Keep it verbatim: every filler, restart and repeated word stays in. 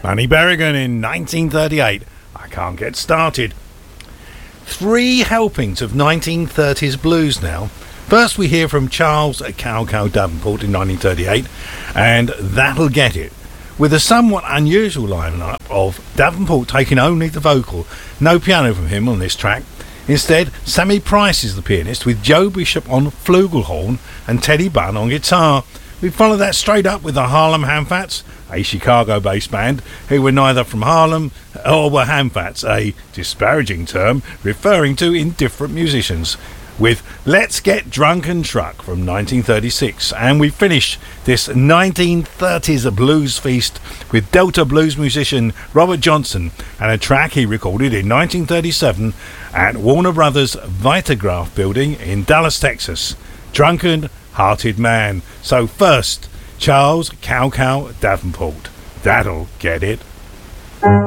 Manny Berrigan in nineteen thirty-eight, I Can't Get Started. Three helpings of nineteen thirties blues now. First we hear from Charles Cow Cow Davenport in nineteen thirty-eight, and That'll Get It, with a somewhat unusual lineup of Davenport taking only the vocal, no piano from him on this track. Instead, Sammy Price is the pianist, with Joe Bishop on flugelhorn and Teddy Bunn on guitar. We follow that straight up with the Harlem Hamfats, a Chicago-based band who were neither from Harlem or were Hamfats, a disparaging term referring to indifferent musicians, with Let's Get Drunk and Truck from nineteen thirty-six. And we finish this nineteen thirties blues feast with Delta blues musician Robert Johnson and a track he recorded in nineteen thirty-seven at Warner Brothers Vitagraph building in Dallas, Texas. Drunken Hearted Man. So first, Charles Cow Cow Davenport. That'll Get It.